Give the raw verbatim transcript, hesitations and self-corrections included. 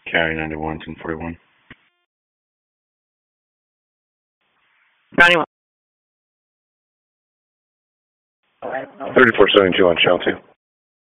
County ninety-one, ten forty-one. ninety-one. thirty-four seventy-two on Channel two.